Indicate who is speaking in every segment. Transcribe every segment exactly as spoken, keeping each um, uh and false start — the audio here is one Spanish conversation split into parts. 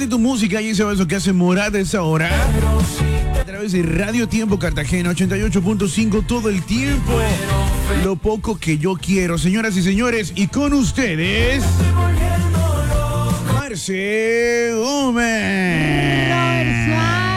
Speaker 1: Comparte tu música y sabes lo que hace Morada a esa hora. A través de Radio Tiempo Cartagena ochenta y ocho punto cinco todo el tiempo. Lo poco que yo quiero, señoras y señores, y con ustedes, Marce Gómez.
Speaker 2: Robert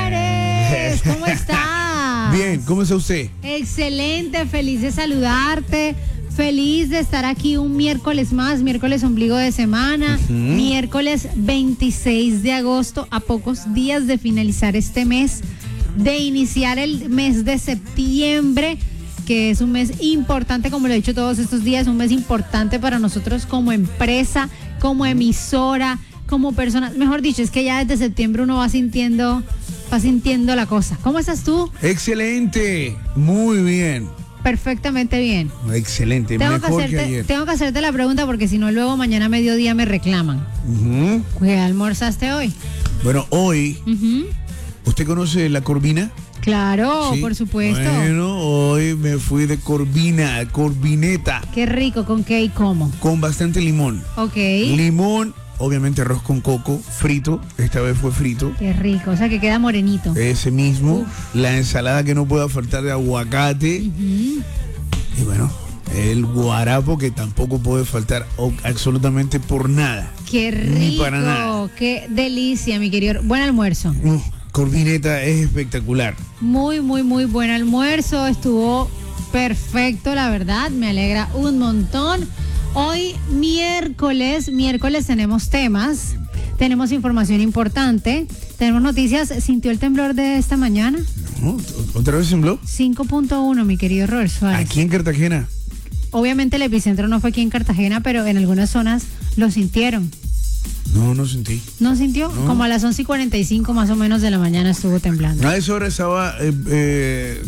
Speaker 2: Suárez, ¿cómo estás?
Speaker 1: Bien, ¿cómo está usted?
Speaker 2: Excelente, feliz de saludarte. Feliz de estar aquí un miércoles más, miércoles ombligo de semana, uh-huh. miércoles veintiséis de agosto, a pocos días de finalizar este mes, de iniciar el mes de septiembre, que es un mes importante, como lo he dicho todos estos días, un mes importante para nosotros como empresa, como emisora, como personas. Mejor dicho, es que ya desde septiembre uno va sintiendo, va sintiendo la cosa. ¿Cómo estás tú?
Speaker 1: Excelente, muy bien.
Speaker 2: Perfectamente bien.
Speaker 1: Excelente,
Speaker 2: tengo
Speaker 1: mejor
Speaker 2: que hacerte,
Speaker 1: que ayer.
Speaker 2: Tengo que hacerte la pregunta porque si no luego mañana a mediodía me reclaman.
Speaker 1: Uh-huh.
Speaker 2: ¿Qué almorzaste hoy?
Speaker 1: Bueno, hoy, uh-huh. ¿usted conoce la corvina?
Speaker 2: Claro,
Speaker 1: ¿Sí?
Speaker 2: Por supuesto.
Speaker 1: Bueno, hoy me fui de corvina, corvineta.
Speaker 2: Qué rico, ¿con qué y cómo?
Speaker 1: Con bastante limón.
Speaker 2: Ok.
Speaker 1: Limón, obviamente arroz con coco, frito, esta vez fue frito.
Speaker 2: Qué rico, o sea que queda morenito.
Speaker 1: Ese mismo,
Speaker 2: Uf.
Speaker 1: La ensalada que no pueda faltar de aguacate. Uh-huh. Y bueno, el guarapo que tampoco puede faltar absolutamente por nada.
Speaker 2: Qué rico,
Speaker 1: ni para nada.
Speaker 2: Qué delicia, mi querido. Buen almuerzo.
Speaker 1: Uh, corvineta es espectacular.
Speaker 2: Muy, muy, muy buen almuerzo, estuvo perfecto, la verdad, me alegra un montón. Hoy miércoles, miércoles tenemos temas, tenemos información importante, tenemos noticias. ¿Sintió el temblor de esta mañana?
Speaker 1: No, ¿otra vez tembló?
Speaker 2: cinco punto uno, mi querido Robert Suárez.
Speaker 1: ¿Aquí en Cartagena?
Speaker 2: Obviamente el epicentro no fue aquí en Cartagena, pero en algunas zonas lo sintieron.
Speaker 1: No, no sentí.
Speaker 2: ¿No sintió?
Speaker 1: No.
Speaker 2: Como a las once y cuarenta y cinco más o menos de la mañana estuvo temblando.
Speaker 1: A esa hora estaba eh, eh,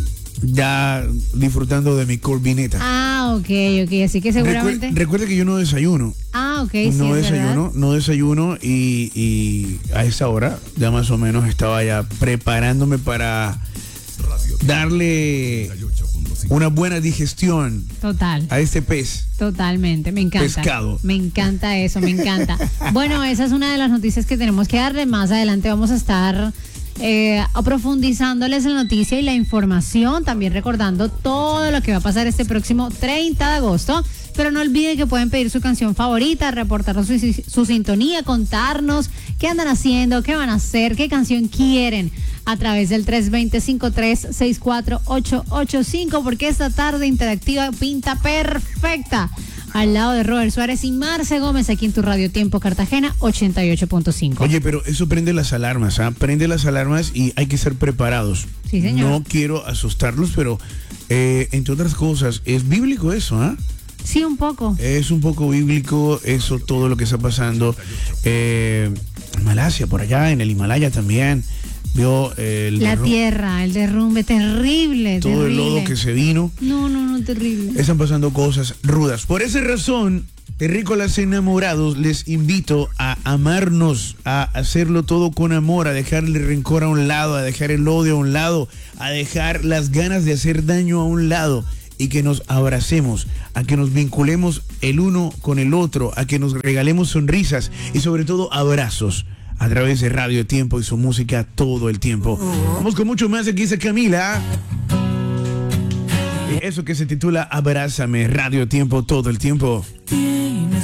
Speaker 1: ya disfrutando de mi corvineta.
Speaker 2: Ah, ok, ok, así que seguramente...
Speaker 1: Recuerde, recuerde que yo no desayuno.
Speaker 2: Ah, ok, sí,
Speaker 1: No
Speaker 2: es
Speaker 1: desayuno,
Speaker 2: verdad.
Speaker 1: no desayuno y, y a esa hora ya más o menos estaba ya preparándome para darle una buena digestión
Speaker 2: Total.
Speaker 1: a este pez.
Speaker 2: Totalmente, me encanta.
Speaker 1: Pescado.
Speaker 2: Me encanta eso, me encanta. Bueno, esa es una de las noticias que tenemos que darle. Más adelante vamos a estar eh, profundizándoles la noticia y la información, también recordando todo lo que va a pasar este próximo treinta de agosto. Pero no olviden que pueden pedir su canción favorita, reportarnos su, su sintonía, contarnos qué andan haciendo, qué van a hacer, qué canción quieren a través del tres dos cero, cinco tres seis cuatro ocho ocho cinco, porque esta tarde interactiva pinta perfecta al lado de Robert Suárez y Marce Gómez aquí en tu Radio Tiempo Cartagena ochenta y ocho punto cinco.
Speaker 1: Oye, pero eso prende las alarmas, ¿ah? Prende las alarmas y hay que ser preparados.
Speaker 2: Sí, señor.
Speaker 1: No quiero asustarlos, pero eh, entre otras cosas, es bíblico eso, ¿ah?
Speaker 2: Sí, un poco.
Speaker 1: Es un poco bíblico eso, todo lo que está pasando. Eh, en Malasia, por allá, en el Himalaya también. Vio eh, el
Speaker 2: La
Speaker 1: derrum-
Speaker 2: tierra, el derrumbe, terrible,
Speaker 1: todo
Speaker 2: terrible.
Speaker 1: el lodo que se vino.
Speaker 2: No, no, no, terrible.
Speaker 1: Están pasando cosas rudas. Por esa razón, terrícolas enamorados, les invito a amarnos, a hacerlo todo con amor, a dejar el rencor a un lado, a dejar el odio a un lado, a dejar las ganas de hacer daño a un lado. Y que nos abracemos, a que nos vinculemos el uno con el otro, a que nos regalemos sonrisas y sobre todo abrazos a través de Radio Tiempo y su música todo el tiempo. Vamos con mucho más, aquí está Camila. Y eso que se titula Abrázame, Radio Tiempo todo el tiempo.